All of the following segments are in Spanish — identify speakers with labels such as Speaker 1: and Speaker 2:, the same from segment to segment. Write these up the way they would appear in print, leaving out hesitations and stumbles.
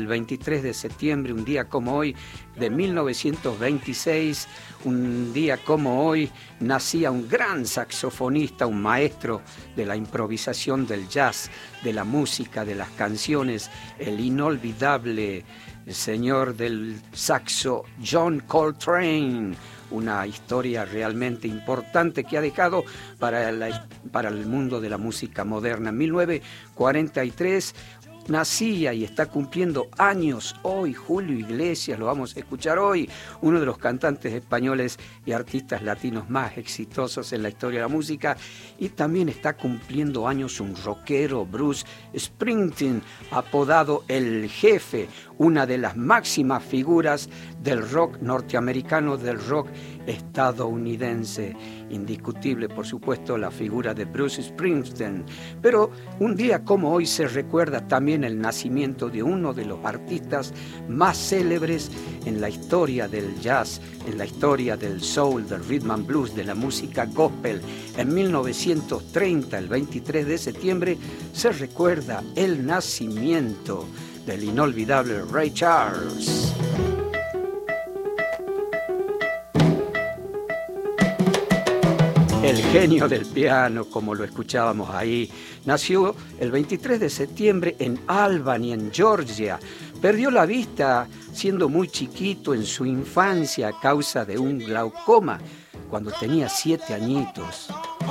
Speaker 1: El 23 de septiembre, un día como hoy, de 1926, un día como hoy, nacía un gran saxofonista, un maestro de la improvisación del jazz, de la música, de las canciones, el inolvidable señor del saxo John Coltrane. Una historia realmente importante que ha dejado para el mundo de la música moderna. En 1943 nacía y está cumpliendo años hoy Julio Iglesias, lo vamos a escuchar hoy, uno de los cantantes españoles y artistas latinos más exitosos en la historia de la música, y también está cumpliendo años un rockero, Bruce Springsteen, apodado El Jefe, una de las máximas figuras del rock norteamericano, del rock estadounidense. Indiscutible, por supuesto, la figura de Bruce Springsteen. Pero un día como hoy se recuerda también el nacimiento de uno de los artistas más célebres en la historia del jazz, en la historia del soul, del rhythm and blues, de la música gospel. En 1930, el 23 de septiembre, se recuerda el nacimiento del inolvidable Ray Charles. El genio del piano, como lo escuchábamos ahí, nació el 23 de septiembre en Albany, en Georgia. Perdió la vista siendo muy chiquito en su infancia a causa de un glaucoma cuando tenía 7 añitos.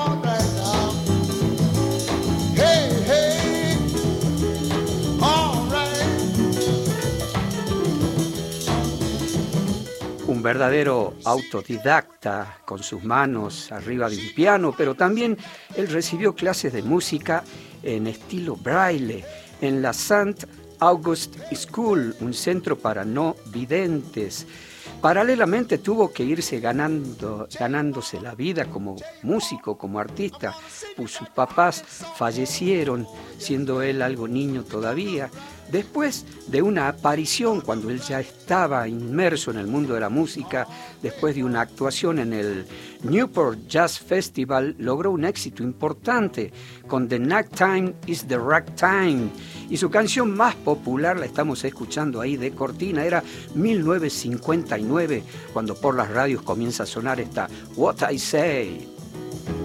Speaker 1: Un verdadero autodidacta con sus manos arriba de un piano, pero también él recibió clases de música en estilo braille en la St. August School, un centro para no videntes. Paralelamente tuvo que irse ganándose la vida como músico, como artista, pues sus papás fallecieron siendo él algo niño todavía. Después de una aparición, cuando él ya estaba inmerso en el mundo de la música, después de una actuación en el Newport Jazz Festival, logró un éxito importante con The Night Time is the Ragtime. Y su canción más popular, la estamos escuchando ahí de cortina, era 1959, cuando por las radios comienza a sonar esta What I Say.